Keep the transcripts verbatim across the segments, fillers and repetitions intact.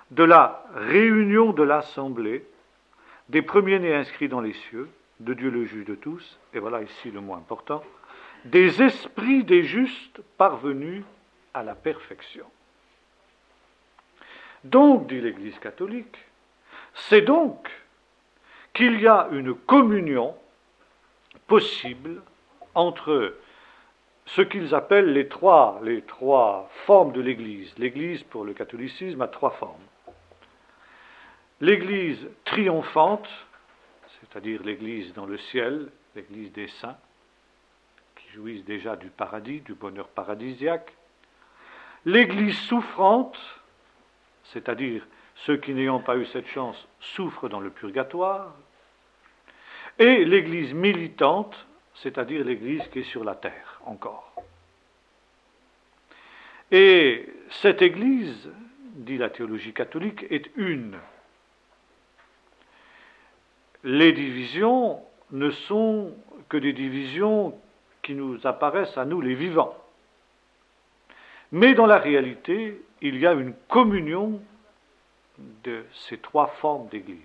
de la réunion de l'assemblée, des premiers-nés inscrits dans les cieux, de Dieu le juge de tous, et voilà ici le mot important, des esprits des justes parvenus à la perfection. Donc, dit l'Église catholique, c'est donc qu'il y a une communion possible entre ce qu'ils appellent les trois, les trois formes de l'Église. L'Église, pour le catholicisme, a trois formes. L'Église triomphante, c'est-à-dire l'Église dans le ciel, l'Église des saints, qui jouissent déjà du paradis, du bonheur paradisiaque. L'Église souffrante, c'est-à-dire ceux qui n'ayant pas eu cette chance souffrent dans le purgatoire. Et l'Église militante, c'est-à-dire l'Église qui est sur la terre, encore. Et cette Église, dit la théologie catholique, est une. Les divisions ne sont que des divisions qui nous apparaissent à nous, les vivants. Mais dans la réalité, il y a une communion de ces trois formes d'Église.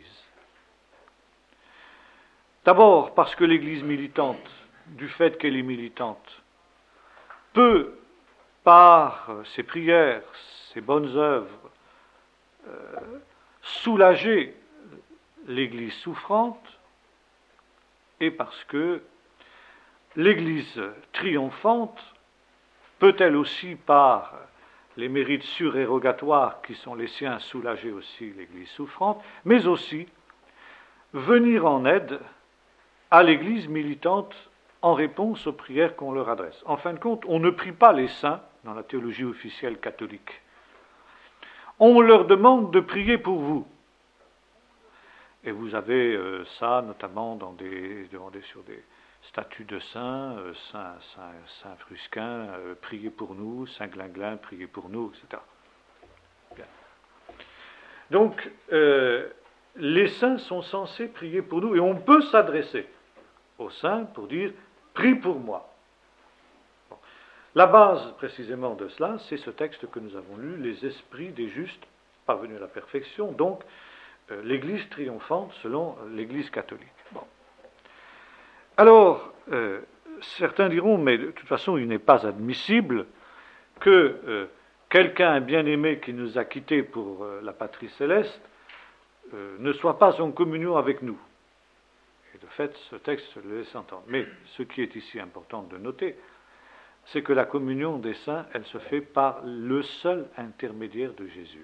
D'abord parce que l'Église militante, du fait qu'elle est militante, peut, par ses prières, ses bonnes œuvres, euh, soulager l'Église souffrante, et parce que l'Église triomphante peut elle aussi, par les mérites surérogatoires qui sont les siens, soulager aussi l'Église souffrante, mais aussi venir en aide à l'Église militante en réponse aux prières qu'on leur adresse. En fin de compte, on ne prie pas les saints dans la théologie officielle catholique. On leur demande de prier pour vous. Et vous avez euh, ça notamment dans des, demandé sur des statuts de saints, euh, Saint, Saint, Saint Frusquin, euh, priez pour nous, Saint Glinglin, priez pour nous, et cetera. Bien. Donc, euh, les saints sont censés prier pour nous, et on peut s'adresser aux saints pour dire « prie pour moi ». Bon. La base précisément de cela, c'est ce texte que nous avons lu, « Les esprits des justes parvenus à la perfection », donc euh, l'Église triomphante selon l'Église catholique. Bon. Alors, euh, certains diront, mais de toute façon, il n'est pas admissible que euh, quelqu'un, un bien-aimé qui nous a quittés pour euh, la patrie céleste, euh, ne soit pas en communion avec nous. Et de fait, ce texte le laisse entendre. Mais ce qui est ici important de noter, c'est que la communion des saints, elle se fait par le seul intermédiaire de Jésus.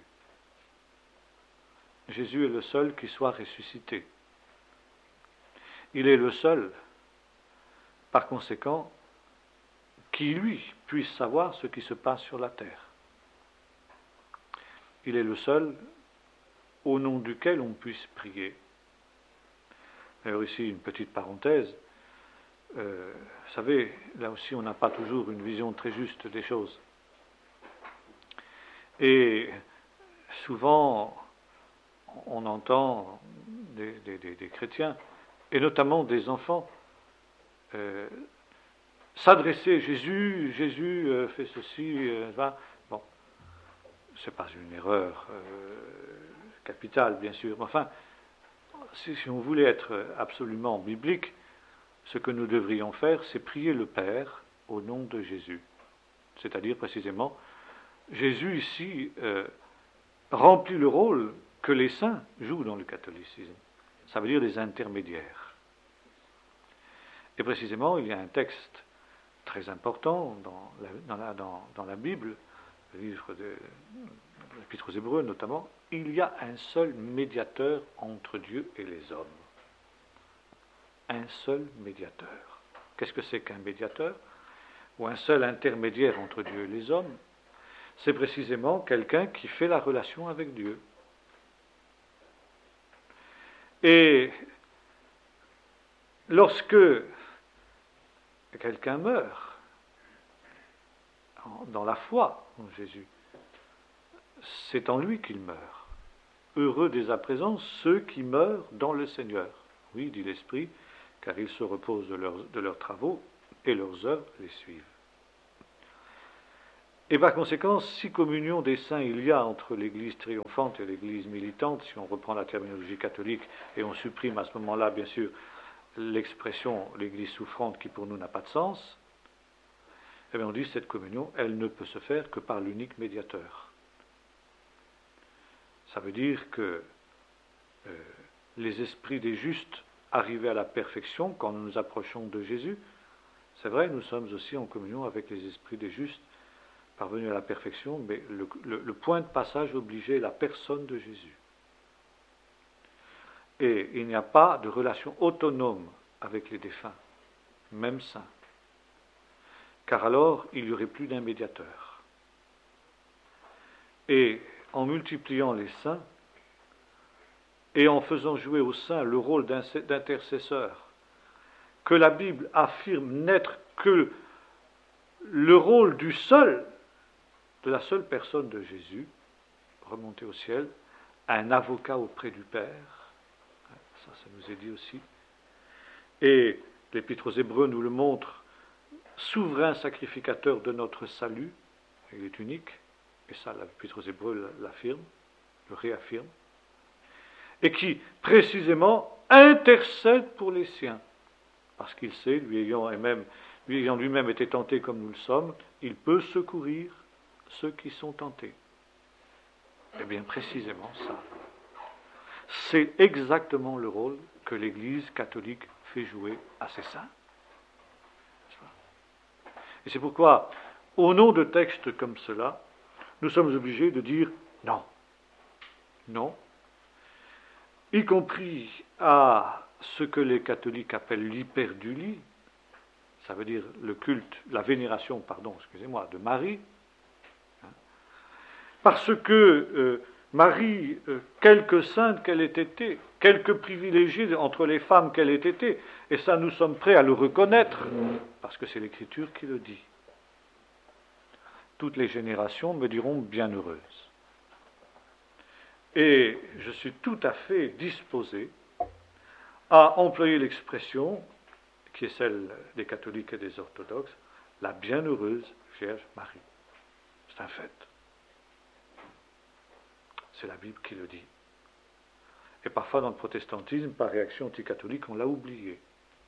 Jésus est le seul qui soit ressuscité. Il est le seul, par conséquent, qui, lui, puisse savoir ce qui se passe sur la terre. Il est le seul au nom duquel on puisse prier. D'ailleurs, ici, une petite parenthèse. Euh, vous savez, là aussi, on n'a pas toujours une vision très juste des choses. Et souvent, on entend des, des, des, des chrétiens, et notamment des enfants, euh, s'adresser à Jésus, Jésus euh, fait ceci, euh, va. Bon, c'est pas une erreur euh, capitale, bien sûr, mais enfin, si, si on voulait être absolument biblique, ce que nous devrions faire, c'est prier le Père au nom de Jésus. C'est-à-dire précisément, Jésus ici euh, remplit le rôle que les saints jouent dans le catholicisme. Ça veut dire des intermédiaires. Et précisément, il y a un texte très important dans la, dans la, dans, dans la Bible, le livre de l'Épître aux Hébreux notamment, il y a un seul médiateur entre Dieu et les hommes. Un seul médiateur. Qu'est-ce que c'est qu'un médiateur? Ou un seul intermédiaire entre Dieu et les hommes? C'est précisément quelqu'un qui fait la relation avec Dieu. Et lorsque quelqu'un meurt dans la foi en Jésus, c'est en lui qu'il meurt. Heureux dès à présent ceux qui meurent dans le Seigneur. Oui, dit l'Esprit, car ils se reposent de leurs, de leurs travaux et leurs œuvres les suivent. Et par conséquent, si communion des saints il y a entre l'Église triomphante et l'Église militante, si on reprend la terminologie catholique et on supprime à ce moment-là, bien sûr, l'expression l'Église souffrante qui pour nous n'a pas de sens, eh bien on dit que cette communion, elle ne peut se faire que par l'unique médiateur. Ça veut dire que euh, les esprits des justes arrivés à la perfection, quand nous nous approchons de Jésus, c'est vrai, nous sommes aussi en communion avec les esprits des justes, parvenus à la perfection, mais le, le, le point de passage obligé est la personne de Jésus. Et il n'y a pas de relation autonome avec les défunts, même saints. Car alors, il n'y aurait plus d'un médiateur. Et en multipliant les saints, et en faisant jouer aux saints le rôle d'intercesseur, que la Bible affirme n'être que le rôle du seul, de la seule personne de Jésus, remonté au ciel, un avocat auprès du Père, ça, ça nous est dit aussi, et l'Épître aux Hébreux nous le montre, souverain sacrificateur de notre salut, il est unique, et ça l'Épître aux Hébreux l'affirme, le réaffirme, et qui précisément intercède pour les siens, parce qu'il sait, lui ayant, et même, lui ayant lui-même été tenté comme nous le sommes, il peut secourir ceux qui sont tentés. Eh bien, précisément ça. C'est exactement le rôle que l'Église catholique fait jouer à ses saints. Et c'est pourquoi, au nom de textes comme cela, nous sommes obligés de dire non. Non. Y compris à ce que les catholiques appellent l'hyperdulie, ça veut dire le culte, la vénération, pardon, excusez-moi, de Marie, parce que euh, Marie, euh, quelque sainte qu'elle ait été, quelque privilégiée entre les femmes qu'elle ait été, et ça nous sommes prêts à le reconnaître, parce que c'est l'Écriture qui le dit. Toutes les générations me diront bienheureuse. Et je suis tout à fait disposé à employer l'expression, qui est celle des catholiques et des orthodoxes, la bienheureuse Vierge Marie. C'est un fait. C'est la Bible qui le dit. Et parfois dans le protestantisme, par réaction anticatholique, on l'a oublié.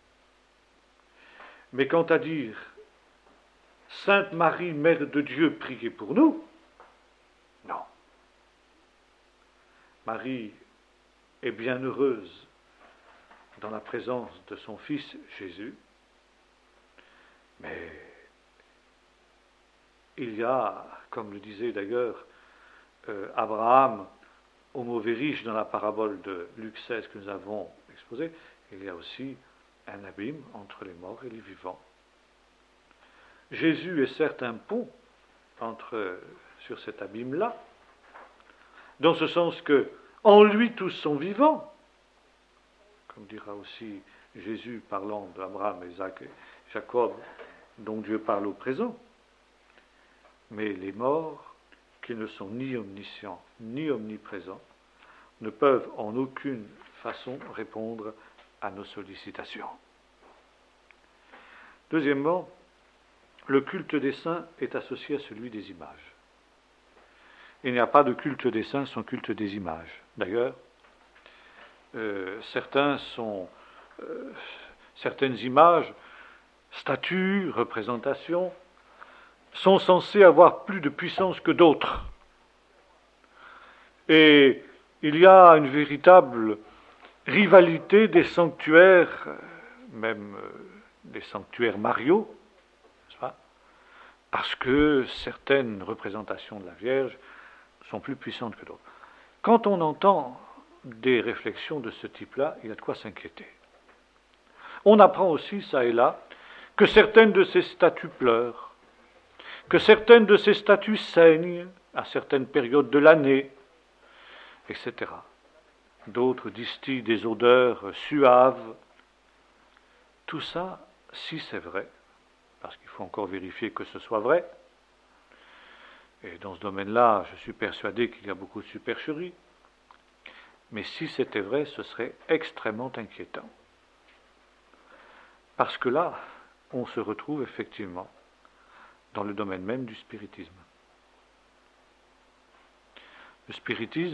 Mais quant à dire Sainte Marie, Mère de Dieu, priez pour nous, non. Marie est bienheureuse dans la présence de son Fils Jésus, mais il y a, comme le disait d'ailleurs euh, Abraham, homo veriche dans la parabole de Luc seize que nous avons exposée, il y a aussi un abîme entre les morts et les vivants. Jésus est certes un pont entre, sur cet abîme-là, dans ce sens que en lui tous sont vivants, comme dira aussi Jésus parlant d'Abraham, Isaac et Jacob, dont Dieu parle au présent. Mais les morts, qui ne sont ni omniscients ni omniprésents, ne peuvent en aucune façon répondre à nos sollicitations. Deuxièmement, le culte des saints est associé à celui des images. Il n'y a pas de culte des saints sans culte des images. D'ailleurs, euh, certains sont, euh, certaines images, statues, représentations, sont censées avoir plus de puissance que d'autres. Et il y a une véritable rivalité des sanctuaires, même euh, des sanctuaires mariaux, n'est-ce pas ? Parce que certaines représentations de la Vierge sont plus puissantes que d'autres. Quand on entend des réflexions de ce type-là, il y a de quoi s'inquiéter. On apprend aussi, ça et là, que certaines de ces statues pleurent, que certaines de ces statues saignent à certaines périodes de l'année, et cetera. D'autres distillent des odeurs suaves. Tout ça, si c'est vrai, parce qu'il faut encore vérifier que ce soit vrai, et dans ce domaine-là, je suis persuadé qu'il y a beaucoup de supercherie, mais si c'était vrai, ce serait extrêmement inquiétant. Parce que là, on se retrouve effectivement dans le domaine même du spiritisme. le spiritisme